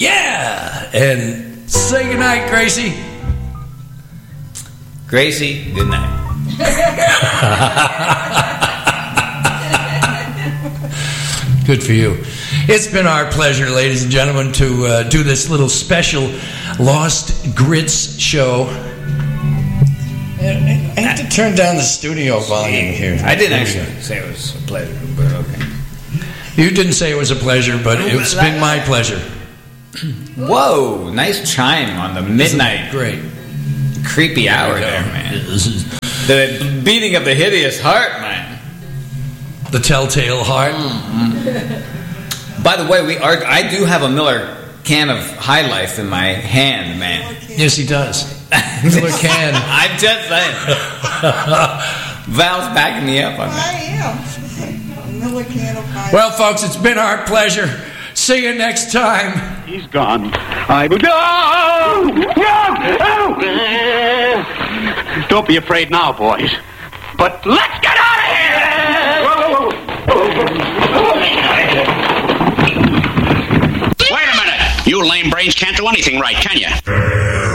Yeah! And say goodnight, Gracie. Gracie, good night. Good for you. It's been our pleasure, ladies and gentlemen, to do this little special Lost Grits show. I have to turn down the studio volume here. I didn't actually say it was a pleasure, but okay. You didn't say it was a pleasure, but it's been my pleasure. Whoa, nice chime on the midnight. Great. Creepy hour there, man. The beating of the hideous heart, man. The telltale heart. Mm-hmm. By the way, I do have a Miller can of High Life in my hand, man. Yes, he does. Miller can. I'm just saying. Val's backing me up on that. I am. Miller can of High Life. Well, folks, it's been our pleasure. See you next time. He's gone. Don't be afraid now, boys. But let's get out of here! Wait a minute. You lame brains can't do anything right, can you?